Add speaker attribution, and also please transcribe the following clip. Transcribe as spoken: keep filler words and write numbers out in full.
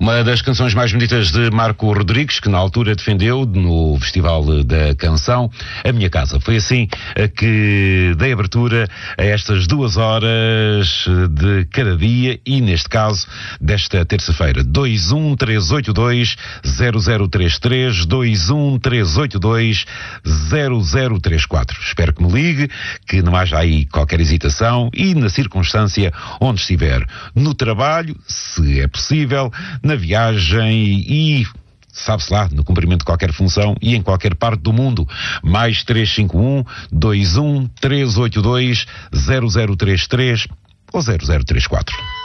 Speaker 1: Uma das canções mais bonitas de Marco Rodrigues, que na altura defendeu no Festival da Canção, A Minha Casa. Foi assim que dei abertura a estas duas horas de cada dia e, neste caso, desta terça-feira. dois um três oito dois zero zero três três, dois um três oito dois zero zero três quatro. Espero que me ligue, que não haja aí qualquer hesitação e na circunstância onde estiver. No trabalho, se é possível, na viagem e, sabe-se lá, no cumprimento de qualquer função e em qualquer parte do mundo. Mais três cinco um, dois um três oito dois zero zero três três ou zero zero três quatro.